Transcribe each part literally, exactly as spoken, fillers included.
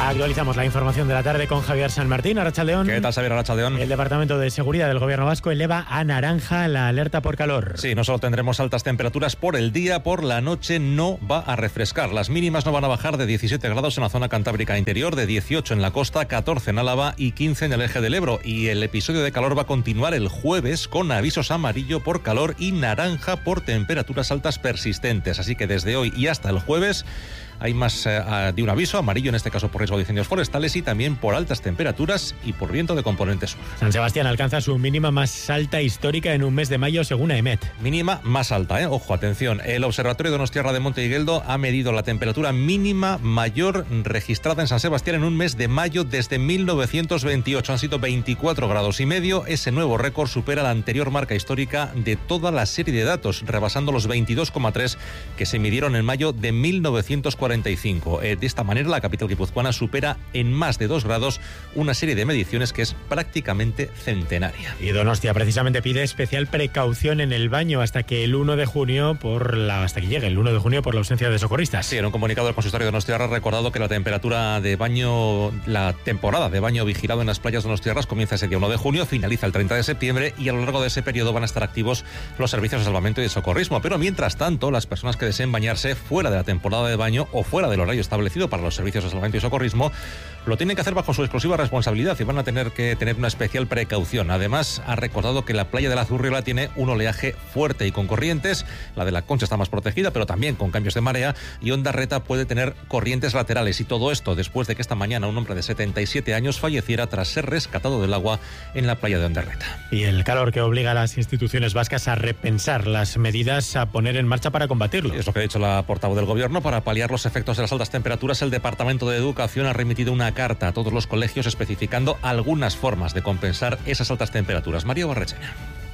Actualizamos la información de la tarde con Javier San Martín. Arratsaldeón. ¿Qué tal, Javier? Arratsaldeón. El Departamento de Seguridad del Gobierno Vasco eleva a naranja la alerta por calor. Sí, no solo tendremos altas temperaturas por el día, por la noche no va a refrescar. Las mínimas no van a bajar de diecisiete grados en la zona cantábrica interior, de dieciocho en la costa, catorce en Álava y quince en el eje del Ebro. Y el episodio de calor va a continuar el jueves con avisos amarillo por calor y naranja por temperaturas altas persistentes. Así que desde hoy y hasta el jueves hay más eh, de un aviso amarillo, en este caso por riesgo de incendios forestales y también por altas temperaturas y por viento de componente sur. San Sebastián alcanza su mínima más alta histórica en un mes de mayo, según AEMET. Mínima más alta, ¿eh? Ojo, atención. El Observatorio Donostiarra de Monte Higueldo ha medido la temperatura mínima mayor registrada en San Sebastián en un mes de mayo desde mil novecientos veintiocho. Han sido veinticuatro grados y medio. Ese nuevo récord supera la anterior marca histórica de toda la serie de datos, rebasando los veintidós coma tres que se midieron en mayo de mil novecientos cuarenta y cinco. Eh, de esta manera, la capital guipuzcoana supera en más de dos grados una serie de mediciones que es prácticamente centenaria. Y Donostia precisamente pide especial precaución en el baño hasta que el uno de junio por la hasta que llegue el uno de junio por la ausencia de socorristas. Sí, en un comunicado del consistorio de Donostiarra ha recordado que la temperatura de baño, la temporada de baño vigilado en las playas donostiarras comienza ese día uno de junio, finaliza el treinta de septiembre y a lo largo de ese periodo van a estar activos los servicios de salvamento y de socorrismo. Pero mientras tanto, las personas que deseen bañarse fuera de la temporada de baño o fuera del horario establecido para los servicios de salvamento y socorrismo lo tienen que hacer bajo su exclusiva responsabilidad y van a tener que tener una especial precaución. Además, ha recordado que la playa de la Zurriola tiene un oleaje fuerte y con corrientes. La de la Concha está más protegida, pero también con cambios de marea, y Ondarreta puede tener corrientes laterales. Y todo esto después de que esta mañana un hombre de setenta y siete años falleciera tras ser rescatado del agua en la playa de Ondarreta. Y el calor que obliga a las instituciones vascas a repensar las medidas a poner en marcha para combatirlo. Es lo que ha dicho la portavoz del Gobierno. Para paliar los efectos de las altas temperaturas, el Departamento de Educación ha remitido una carta a todos los colegios especificando algunas formas de compensar esas altas temperaturas. María Barrechena.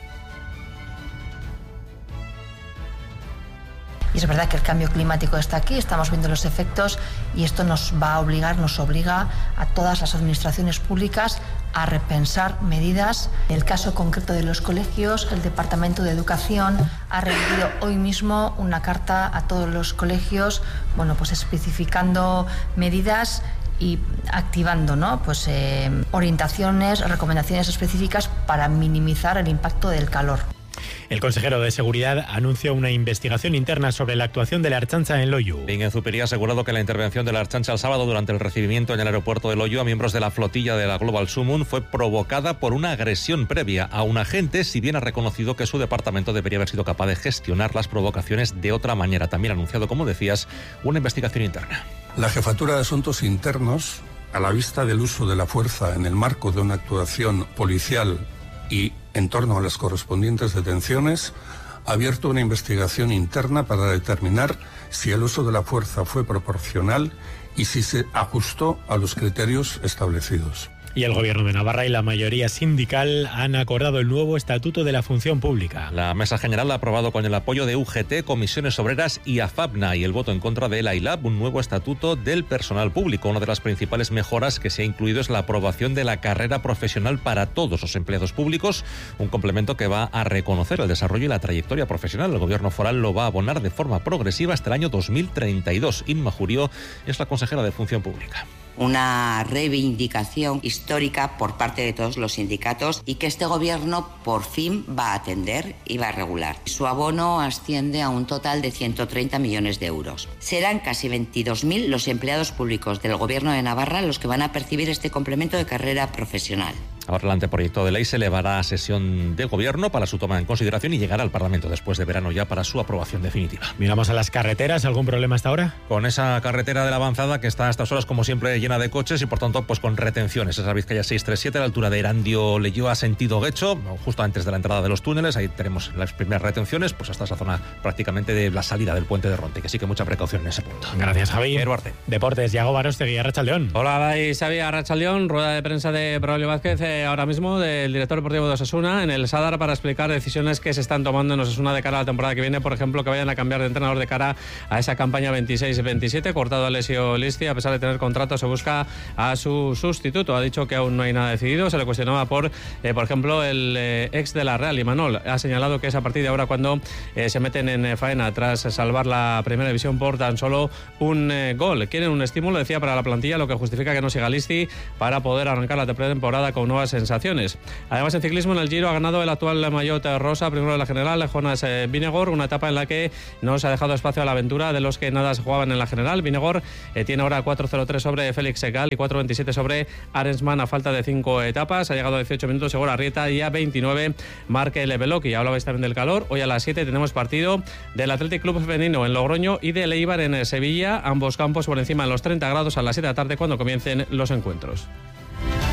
Y es verdad que el cambio climático está aquí, estamos viendo los efectos y esto nos va a obligar, nos obliga a todas las administraciones públicas a repensar medidas. En el caso concreto de los colegios, el Departamento de Educación ha remitido hoy mismo una carta a todos los colegios, bueno, pues especificando medidas y activando, ¿no? Pues eh, orientaciones, recomendaciones específicas para minimizar el impacto del calor. El consejero de Seguridad anunció una investigación interna sobre la actuación de la Ertzaintza en Loiu. Bingen Zupiria ha asegurado que la intervención de la Ertzaintza el sábado durante el recibimiento en el aeropuerto de Loiu a miembros de la flotilla de la Global Summon fue provocada por una agresión previa a un agente, si bien ha reconocido que su departamento debería haber sido capaz de gestionar las provocaciones de otra manera. También ha anunciado, como decías, una investigación interna. La Jefatura de Asuntos Internos, a la vista del uso de la fuerza en el marco de una actuación policial y en torno a las correspondientes detenciones, ha abierto una investigación interna para determinar si el uso de la fuerza fue proporcional y si se ajustó a los criterios establecidos. Y el Gobierno de Navarra y la mayoría sindical han acordado el nuevo Estatuto de la Función Pública. La Mesa General ha aprobado con el apoyo de U G T, Comisiones Obreras y AFAPNA y el voto en contra de la I L A B un nuevo Estatuto del Personal Público. Una de las principales mejoras que se ha incluido es la aprobación de la carrera profesional para todos los empleados públicos, un complemento que va a reconocer el desarrollo y la trayectoria profesional. El Gobierno foral lo va a abonar de forma progresiva hasta el año dos mil treinta y dos. Inma Jurió es la consejera de Función Pública. Una reivindicación histórica por parte de todos los sindicatos y que este gobierno por fin va a atender y va a regular. Su abono asciende a un total de ciento treinta millones de euros. Serán casi veintidós mil los empleados públicos del Gobierno de Navarra los que van a percibir este complemento de carrera profesional. Ahora el anteproyecto de ley se elevará a sesión de Gobierno para su toma en consideración y llegará al Parlamento después de verano ya para su aprobación definitiva. Miramos a las carreteras, ¿algún problema hasta ahora? Con esa carretera de la Avanzada que está a estas horas como siempre llena de coches y por tanto pues con retenciones. Esa Vizcaya seiscientos treinta y siete a la altura de Erandio-Leioa sentido Guecho, justo antes de la entrada de los túneles, ahí tenemos las primeras retenciones, pues hasta esa zona prácticamente de la salida del puente de Ronte, que sí que mucha precaución en ese punto. Gracias, Javi. Eduarte. Deportes, Yago Barostegui, Arratsaldeón. Hola, Dai Xavi, Arratsaldeón, rueda de prensa de Braulio Vázquez, eh, ahora mismo del director deportivo de Osasuna en el Sadar para explicar decisiones que se están tomando en Osasuna de cara a la temporada que viene. Por ejemplo, que vayan a cambiar de entrenador de cara a esa campaña veintiséis veintisiete. Cortado Alessio Listi, a pesar de tener contrato, se busca a su sustituto. Ha dicho que aún no hay nada decidido. Se le cuestionaba por, eh, por ejemplo, el eh, ex de la Real, Imanol. Ha señalado que es a partir de ahora cuando eh, se meten en faena tras salvar la primera división por tan solo un eh, gol. Quieren un estímulo, decía, para la plantilla, lo que justifica que no siga Listi para poder arrancar la temporada con nuevas sensaciones. Además, en ciclismo, en el Giro ha ganado el actual maillot rosa, primero de la general, Jonas eh, Vingegaard, una etapa en la que no se ha dejado espacio a la aventura de los que nada se jugaban en la general. Vingegaard eh, tiene ahora cuatro cero tres sobre Félix Segal y cuatro veintisiete sobre Arensman a falta de cinco etapas. Ha llegado a dieciocho minutos Segura Arrieta y a veintinueve Marque Leveloki. Hablabais también del calor. Hoy a las siete tenemos partido del Athletic Club Femenino en Logroño y del Eibar en Sevilla, ambos campos por encima de los treinta grados a las siete de la tarde cuando comiencen los encuentros.